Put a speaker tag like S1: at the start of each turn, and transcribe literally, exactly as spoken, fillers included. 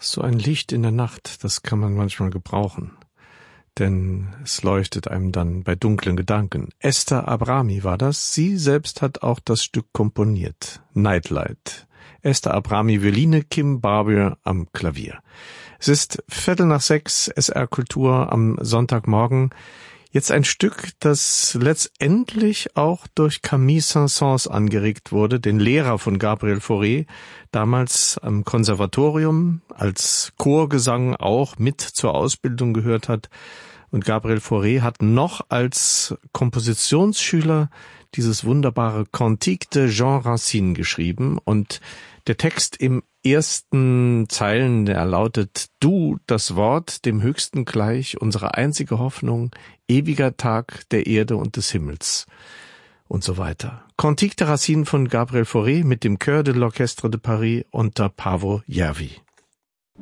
S1: So ein Licht in der Nacht, das kann man manchmal gebrauchen, denn es leuchtet einem dann bei dunklen Gedanken. Esther Abrami war das. Sie selbst hat auch das Stück komponiert. Nightlight. Esther Abrami Violine, Kim Barbier am Klavier. Es ist Viertel nach sechs, S R Kultur am Sonntagmorgen. Jetzt ein Stück, das letztendlich auch durch Camille Saint-Saëns angeregt wurde, den Lehrer von Gabriel Fauré, damals am Konservatorium, als Chorgesang auch mit zur Ausbildung gehört hat. Und Gabriel Fauré hat noch als Kompositionsschüler dieses wunderbare Cantique de Jean Racine geschrieben. Und der Text im ersten Zeilen, der lautet: Du, das Wort, dem Höchsten gleich, unsere einzige Hoffnung, ewiger Tag der Erde und des Himmels und so weiter. Cantique de Racine von Gabriel Fauré mit dem Chœur de l'Orchestre de Paris unter Paavo Järvi.